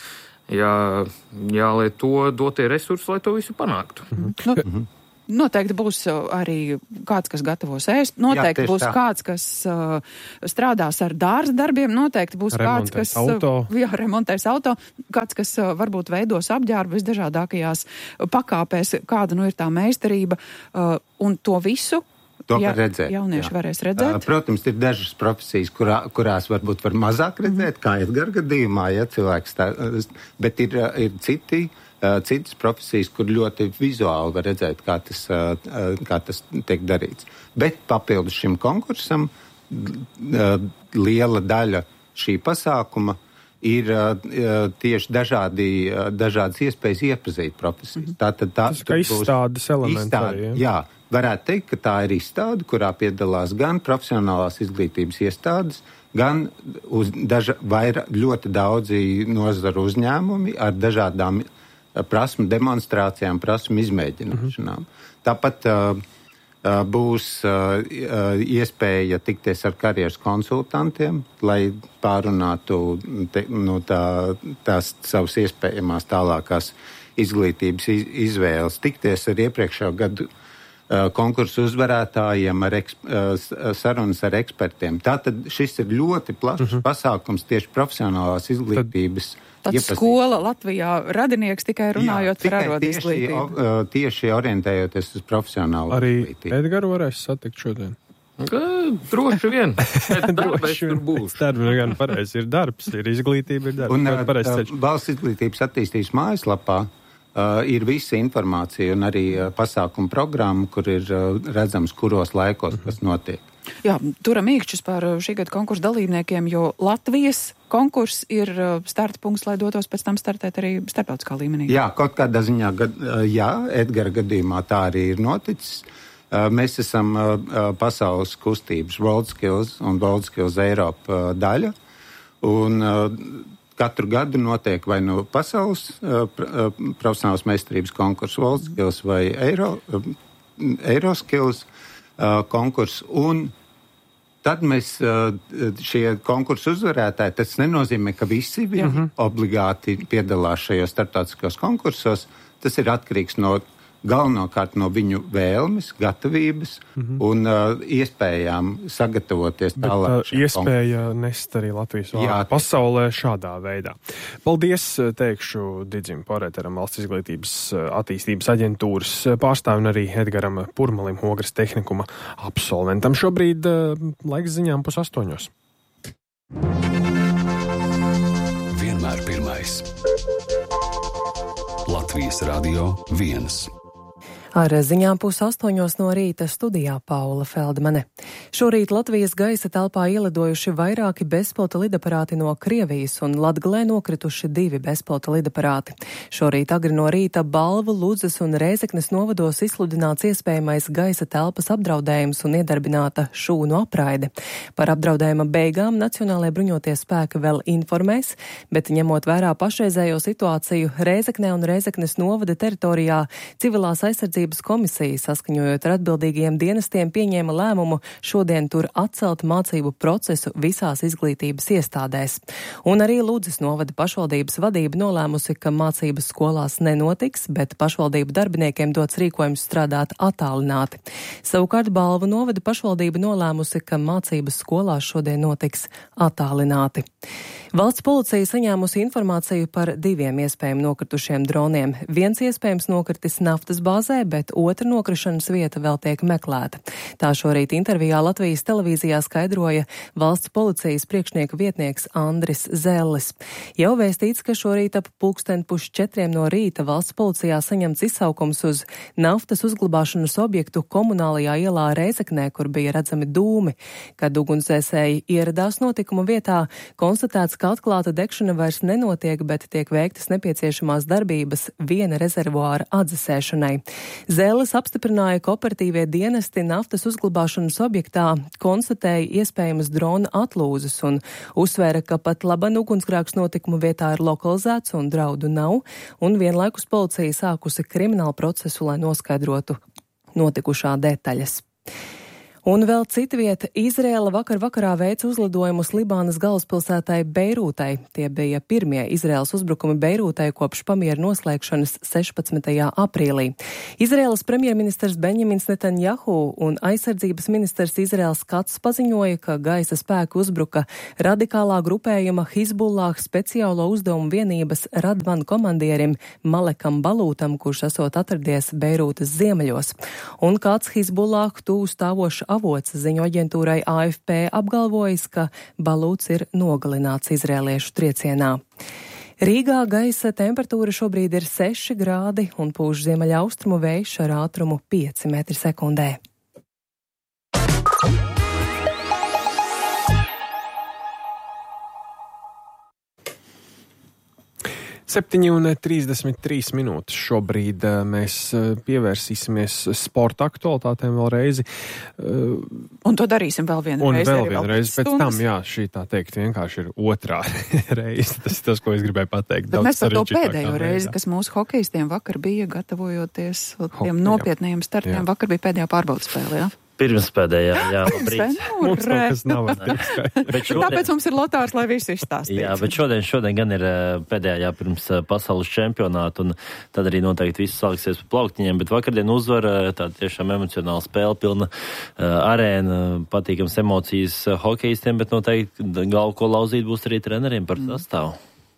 jāliet to dotie resursi, lai to visu panāktu. Noteikti būs arī kāds, kas gatavos ēst, noteikti būs kāds, kas strādās ar dārza darbiem, noteikti būs kāds, kas remontēs auto, kāds, kas varbūt veidos apģērbu visdažādākajās pakāpēs, kāda ir tā meistarība, un to visu jaunieši varēs redzēt. Protams, ir dažas profesijas, kurās varbūt var mazāk redzēt, kā Edgara gadījumā, cilvēks tā, bet ir citas profesijas, kur ļoti vizuāli var redzēt, kā tas tiek darīts. Bet papildus šim konkursam liela daļa šī pasākuma ir tieši dažādas iespējas iepazīt profesijas. Tas kā izstādes elements arī. Jā, varētu teikt, ka tā ir izstāde, kurā piedalās gan profesionālās izglītības iestādes, gan ļoti daudzi nozaru uzņēmumi ar dažādām prasmu demonstrācijām, prasmu izmēģināšanām. Tāpat būs iespēja tikties ar karjeras konsultantiem, lai pārunātu tās savas iespējamās tālākās izglītības izvēles, tikties ar iepriekšējo gadu konkursu uzvarētājiem, sarunas ar ekspertiem. Tātad šis ir ļoti plašs pasākums tieši profesionālās izglītības. Tāds skola Latvijā radinieks tikai runājot par arodu izglītību. Tieši orientējoties uz profesionālu izglītību. Arī Edgaru varēs satikt šodien? Droši vien. Droši vien. Darbi gan pareizi ir darbs, ir izglītība, ir darbs. Un Valsts izglītības attīstības mājaslapā ir visa informācija un arī pasākuma programma, kur ir redzams, kuros laikos kas notiek. Jā, turam īkšķus par šī gada konkursu dalībniekiem, jo Latvijas konkurss ir starta punkts, lai dotos pēc tam startēt arī starptautiskā līmenī. Jā, kaut kādā ziņā, Edgara gadījumā tā arī ir noticis. Mēs esam pasaules kustības WorldSkills un WorldSkills Eiropa daļa, un katru gadu notiek vai no pasaules profesionālas meistarības konkursu WorldSkills vai Euroskills konkurss, un tad mēs šie konkursu uzvarētāji, tas nenozīmē, ka visi obligāti piedalās šajos starptautiskos konkursos. Tas ir atkarīgs galvenokārt no viņu vēlmes, gatavības un iespējām sagatavoties tālāk. Iespēja nest arī Latvijas vārdu pasaulē šādā veidā. Paldies, teikšu Didzim Poreteram, Valsts izglītības attīstības aģentūras pārstāvim un arī Edgaram Purmalim, Ogres tehnikuma absolventam. Šobrīd laiks ziņām 7:30. Vienmēr pirmais. Latvijas Radio 1. Ar ziņām 7:30 no rīta studijā Paula Feldmane. Šorīt Latvijas gaisa telpā ielidojuši vairāki bezpilota lidaparāti no Krievijas un Latgalē nokrituši 2 bezpilota lidaparāti. Šorīt agri no rīta Balvu, Ludzas un Rēzeknes novados izsludināts iespējamais gaisa telpas apdraudējums un iedarbināta šūnu apraide. Par apdraudējuma beigām Nacionālajie bruņotie spēki vēl informēs, bet ņemot vērā pašreizējo situāciju Rēzeknē un Rēzeknes novada teritorijā, civilās aizsardzības komisija, saskaņojot ar atbildīgajiem dienestiem, pieņēma lēmumu šodien tur atcelt mācību procesu visās izglītības iestādēs. Un arī Ludzas novada pašvaldības vadība nolēmusi, ka mācības skolās nenotiks, bet pašvaldību darbiniekiem dots rīkojums strādāt attālināti. Savukārt Balvu novada pašvaldība nolēmusi, ka mācības skolās šodien notiks attālināti. Valsts policija saņēmusi informāciju par 2 iespējami nokritušiem droniem. Viens iespējams nokritis naftas bāzē, bet otra nokrišanas vieta vēl tiek meklēta. Tā šorīt intervijā Latvijas televīzijā skaidroja valsts policijas priekšnieka vietnieks Andris Zellis. Jau vēstīts, ka šorīt ap 3:30 no rīta valsts policijā saņemts izsaukums uz naftas uzglabāšanas objektu komunālajā ielā Rēzeknē, kur bija redzami dūmi. Kad ugunsdzēsēji ieradās notikuma vietā, konstatēts, ka atklāta degšana vairs nenotiek, bet tiek veiktas nepieciešamās darbības viena rezervuāra atdzesēšanai. Zēles apstiprināja, ka operatīvie dienesti naftas uzglabāšanas objektā konstatēja iespējamas drona atlūzes un uzsvēra, ka pat laban ugunsgrēks notikuma vietā ir lokalizēts un draudu nav, un vienlaikus policija sākusi kriminālu procesu, lai noskaidrotu notikušā detaļas. Un vēl cita vieta - Izraela vakarā veica uzlidojumus Libānas galvaspilsētai Beirūtai. Tie bija pirmie Izraēlas uzbrukumi Beirūtai kopš pamiera noslēgšanas 16. aprīlī. Izraēlas premjerministrs Benjamins Netanjahu un aizsardzības ministrs Izraēlas Kats paziņoja, ka gaisa spēku uzbruka radikālā grupējuma Hizbullah speciālo uzdevumu vienības Radvan komandierim Malekam Balūtam, kurš esot atradies Beirūtas ziemeļos. Un kāds Hizbullah tuvu stāvošs avots ziņu aģentūrai AFP apgalvojis, ka Balūts ir nogalināts izrēliešu triecienā. Rīgā gaisa temperatūra šobrīd ir 6 grādi un pūš ziemeļaustrumu vējš ar ātrumu 5 metri sekundē. 7:33 minūtes. Šobrīd mēs pievērsīsimies sporta aktualitātēm vēlreiz. Un to darīsim vēl vienreiz. Pēc tam, jā, šī tā teikt vienkārši ir otrā reize. Tas ir tas, ko es gribēju pateikt. Bet mēs par to pēdējo reizi, kas mūsu hokejistiem vakar bija gatavojoties tiem nopietniem startiem, vakar bija pēdējā pārbaudas spēle, jā? Pirms pēdējā, jā, brīdī. Mums kaut kas nav Tāpēc mums ir Lotārs, lai visu izstāstītu. Jā, bet šodien gan ir pēdējā pirms pasaules čempionāta, un tad arī noteikti viss sāksies pa plauktiņiem, bet vakardien uzvara tāda tiešām emocionāla spēle, pilna arēna, patīkams emocijas hokejistiem, bet noteikti galvu ko lauzīt būs arī treneriem par sastāvu.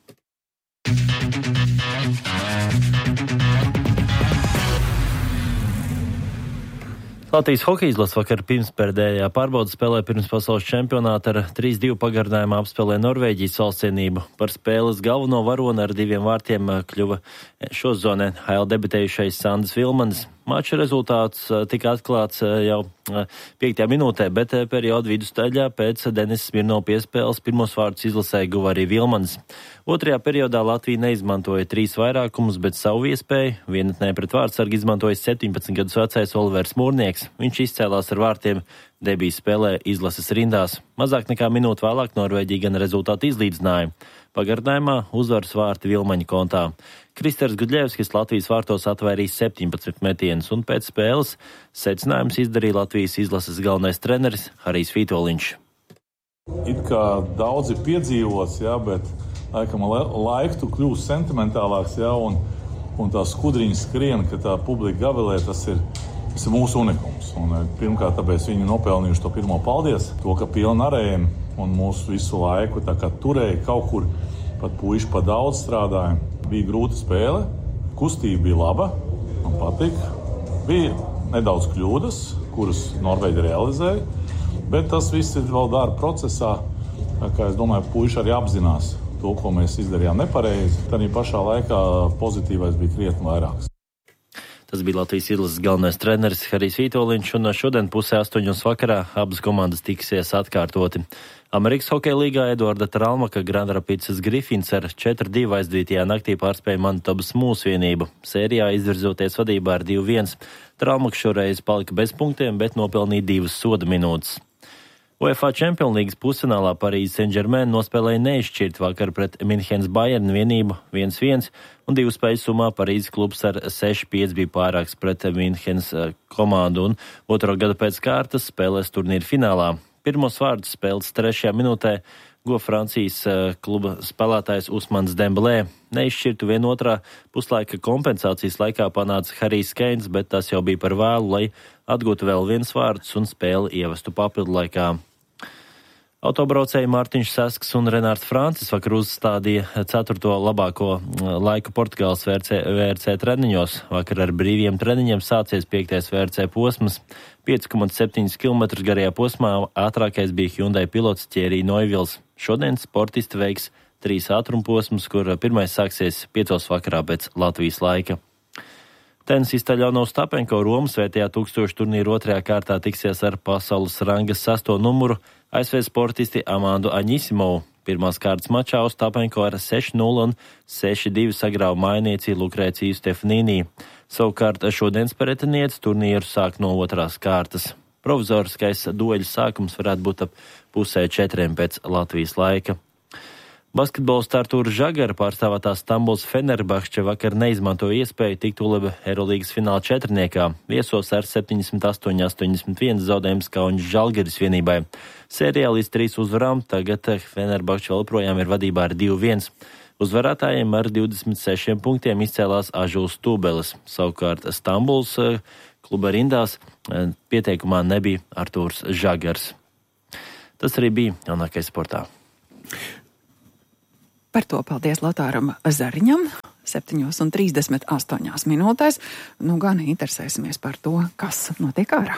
Latvijas hokeja izlase vakar pirmspēdējā pārbaudas spēlē pirms pasaules čempionāta ar 3-2 pagarinājumā apspēlē Norvēģijas valstsienību. Par spēles galveno varoni ar 2 vārtiem kļuva šo zonu NHL debitējušais Sandis Vilmanis. Mača rezultāts tika atklāts jau 5. minūtē, bet perioda vidusdaļā pēc Denis Smirnova piespēles pirmos vārdus izlasē guva arī Vilmanis. Otrajā periodā Latvija neizmantoja 3 vairākumus, bet savu iespēju. Vienatnē pret vārdsargu izmantoja 17 gadus vecais Olivers Mūrnieks. Viņš izcēlās ar vārtiem debijas spēlē izlases rindās. Mazāk nekā minūti vēlāk Norvēģija gan rezultātu izlīdzināja. Pagarinājumā uzvaras vārti Vilmaņa kontā. Kristers Gudļevskis Latvijas vārtos atvairīja 17 metienus, un pēc spēles secinājums izdarīja Latvijas izlases galvenais treneris Harijs Vītoliņš. It kā daudz ir piedzīvots, jā, bet laikam laiku tu kļūst sentimentālāks, jā, un tā skudriņa skrien, ka tā publika gavilē, tas ir mūsu unikums. Un, pirmkārt, tāpēc viņi nopelnījuši to pirmo paldies, to, ka pilna arēna un mūsu visu laiku tā kā turēja kaut kur, pat puiši pa daudz strādāja. Bija grūta spēle, kustība bija laba, man patīk. Bija nedaudz kļūdas, kuras Norvēģi realizēja, bet tas viss ir vēl darba procesā, kā es domāju, puiši arī apzinās to, ko mēs izdarījām nepareizi. Tad pašā laikā pozitīvais bija krietni vairāks. Tas bija Latvijas izlases galvenais treneris Harijs Vītoliņš, un šodien 7:30 vakarā abas komandas tiksies atkārtoti. Amerikas hokeja līgā Eduarda Tralmaka Grand Rapids Griffins ar 4-2 aizdītajā naktī pārspēja Manitobas Mūsu vienību. Sērijā izvirzoties vadībā ar 2-1. Tralmaka šoreiz palika bez punktiem, bet nopelnīja 2 soda minūtes. UEFA Champions League pusfinālā Parīzes Saint-Germain nospēlēja neizšķirt vakar pret Minhenes Bayern vienību 1-1, un 2 spēļu summā Parīzes klubs ar 6-5 bija pārāks pret Minhenes komandu, un otro gadu pēc kārtas spēlēs turnīra finālā. Pirmos vārdus spēles 3. minūtē guva Francijas kluba spēlētājs Usmans Dembelē. Neizšķirtu vienotrā puslaika kompensācijas laikā panāca Harijs Keins, bet tas jau bija par vēlu, lai atgūtu vēl viens vārds un spēli ievestu papildu laikā. Autobraucēji Mārtiņš Sasks un Renārds Francis vakar uzstādīja 4. labāko laiku Portugāles VRC treniņos. Vakar ar brīviem treniņiem sācies 5. VRC posms. 5,7 km garajā posmā ātrākais bija Hyundai pilots Thierry Neuvils. Šodien sportisti veiks 3 ātrumposmus, kur pirmais sāksies 5 vakarā pēc Latvijas laika. Tenisista Ļauno Stapenko Romas svētajā 1000 turnīru 2. kārtā tiksies ar pasaules ranga 6. numuru ASV sportisti Amandu Aņisimovu. Pirmās kārtas mačā Ostapenko ar 6-0 un 6-2 sagrāva mainieci Lukrēciju Stefanīnī. Savukārt šodienas pretinieks turnīru sāk no 2. kārtas. Provizoriskais dueļu sākums varētu būt ap 3:30 pēc Latvijas laika. Basketbolists Artūrs Žagara pārstāvētā Stambuls Fenerbahče vakar neizmantoja iespēju tikt ULEB Eirolīgas fināla četrniekā. Viesos ar 78-81 zaudējums Kaunas Žalgiris vienībai. Sērijā līdz 3 uzvarām, tagad Fenerbahče vēl projām ir vadībā ar 2-1. Uzvarētājiem ar 26 punktiem izcēlās Ažuls Tūbelis. Savukārt Stambuls kluba rindās pieteikumā nebija Artūrs Žagars. Tas arī bija jaunākais sportā. Par to paldies Lotāram Zariņam. 7:38 minūtēs. Nu gan interesēsimies par to, kas notiek ārā.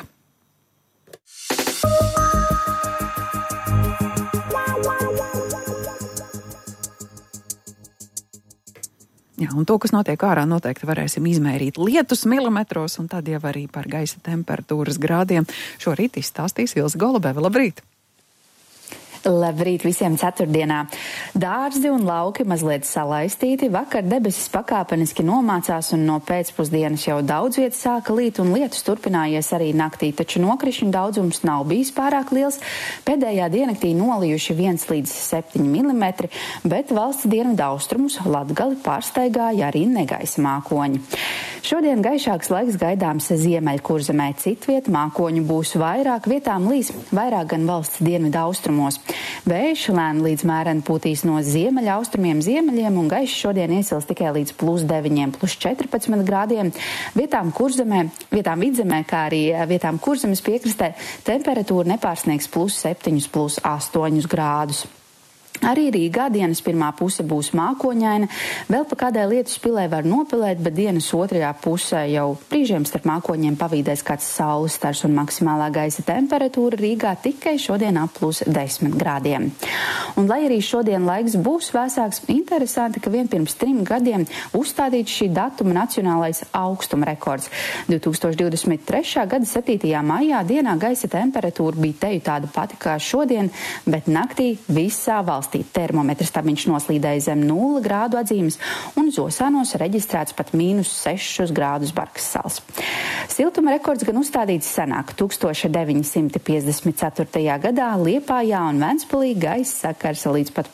Jā, un to, kas notiek ārā, noteikti varēsim izmērīt lietus milimetros, un tad jau arī par gaisa temperatūras grādiem. Šorīt izstāstīs Ilze Golubeve. Labrīt! Labrīt visiem ceturtdienā. Dārzi un lauki mazliet salaistīti, vakar debesis pakāpeniski nomācās un no pēcpusdienas jau daudz vietas sāka līt un lietus turpinājies arī naktī, taču nokrišņu daudzums nav bijis pārāk liels. Pēdējā diennaktī nolijuši 1 līdz 7 mm, bet valsts dienvidu austrumus Latgali pārsteigāja arī negaisa mākoņi. Šodien gaišāks laiks gaidāms Ziemeļkurzemē, citviet mākoņu būs vairāk, vietām līs vairāk gan valsts dienvidu austrumos. Vējš lēni līdz mēreni pūtīs no ziemeļaustrumiem ziemeļiem un gaišs šodien iesils tikai līdz +9, +14 grādiem. Vietām vidzemē, kā arī vietām Kurzemes piekrastē temperatūra nepārsniegs +7, +8 grādus. Arī Rīgā dienas pirmā puse būs mākoņaina, vēl pa kādai lietus pilē var nopilēt, bet dienas otrajā pusē jau brīžiem starp mākoņiem pavīdēs kāds saules stars un maksimālā gaisa temperatūra Rīgā tikai šodien ap +10 grādiem. Un lai arī šodien laiks būs vēsāks, interesanti, ka vien pirms 3 gadiem uzstādīts šī datuma nacionālais augstuma rekords. 2023. gada 7. maijā dienā gaisa temperatūra bija teju tāda pati kā šodien, bet naktī visā valstī termometrs stabiņš noslīdēja zem 0 grādu atzīmes un Zosānos reģistrēts pat -6 grādus Barkas salas. Siltuma rekords gan uzstādīts senāk. 1954. gadā Liepājā un Ventspilī gaisa sakarsa līdz pat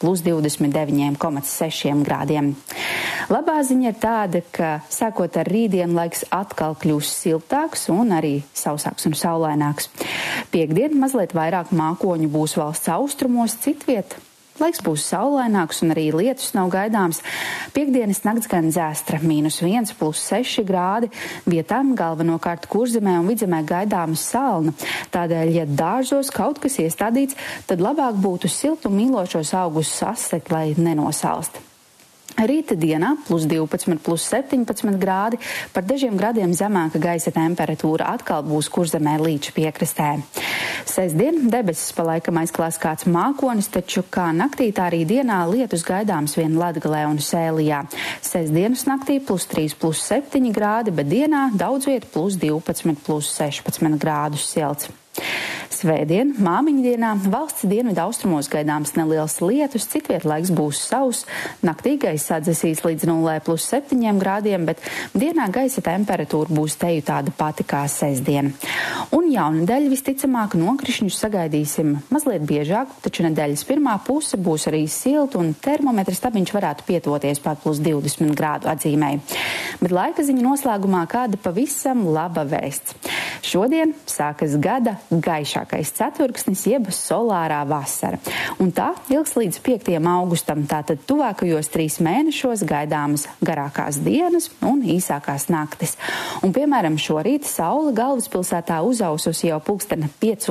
+29,6 grādiem. Labā ziņa ir tāda, ka sākot ar rītdienu laiks atkal kļūs siltāks un arī sausāks un saulaināks. Piektdien mazliet vairāk mākoņu būs valsts austrumos, citviet laiks būs saulaināks un arī lietus nav gaidāms. Piektdienas nakts gan zēstra -1, +6 grādi. Vietām galvenokārt Kurzemē un Vidzemē gaidāma salna. Tādēļ, ja dārzos kaut kas iestādīts, tad labāk būtu siltu mīlošos augus sasekt, lai nenosalst. Rīta dienā +12, +17 grādi, par dažiem grādiem zemāka gaisa temperatūra atkal būs Kurzemē Līča piekrastē. Sestdien debesis pa laikam aizklās kāds mākonis, taču kā naktī tā arī dienā lietus gaidāms vien Latgalē un Sēlijā. Sestdienas naktī +3, +7 grādi, bet dienā daudz viet +12, +16 grādus silts. Svētdien, māmiņu dienā, valsts dienvidu austrumos gaidāms neliels lietus, citviet laiks būs sauss, naktī gaisa atdzesīs līdz 0, +7 grādiem, bet dienā gaisa temperatūra būs teju tāda pati kā sestdien. Un jaunadēļ visticamāk nokrišņus sagaidīsim mazliet biežāk, taču nedēļas pirmā puse būs arī silta un termometra stabiņš varētu pietuvoties pat +20 grādu atzīmē. Bet laika ziņa noslēgumā kāda pavisam laba vēsts. Šodien sākas gada gaišākais ceturksnis jeb solārā vasara. Un tā ilgs līdz 5. augustam, tātad tuvākajos 3 mēnešos gaidāmas garākās dienas un īsākās naktis. Un, piemēram, šorīt saule galvaspilsētā uzaususi jau pulksteni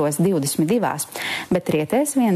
5:22, bet rietēs vien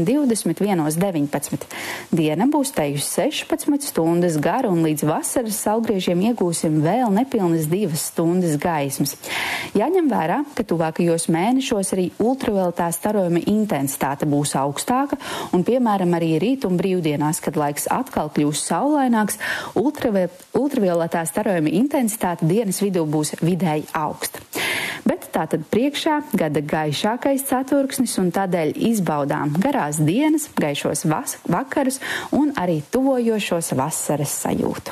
21:19. Diena būs teju 16 stundas gara un līdz vasaras saulgriežiem iegūsim vēl nepilnas 2 stundas gaismas. Jāņem vērā, ka tuvākajos mēnešos arī ultravioletā starojuma intensitāte būs augstāka un, piemēram, arī rīt un brīvdienās, kad laiks atkal kļūs saulaināks, ultravioletā starojuma intensitāte dienas vidū būs vidēji augsta. Bet tātad priekšā gada gaišākais ceturksnis un tādēļ izbaudām garās dienas, gaišos vakarus un arī tuvojošos vasaras sajūtu.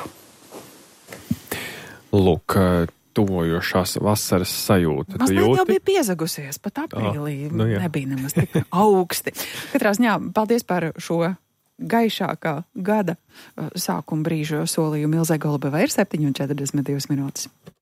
Lūk, tuvojošās vasaras sajūta. Mazliet jau bija piezagusies, pat aprīlī nebija nemaz tik augsti. Katrā ziņā paldies par šo gaišākā gada sākuma brīža solījumu Ilzai Golubevai ir 7:42 minūtes.